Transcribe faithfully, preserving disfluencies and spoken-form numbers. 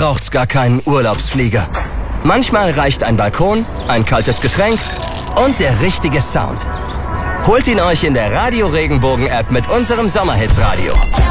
braucht's gar keinen Urlaubsflieger. Manchmal reicht ein Balkon, ein kaltes Getränk und der richtige Sound. Holt ihn euch in der Radio Regenbogen App mit unserem Sommerhits Radio.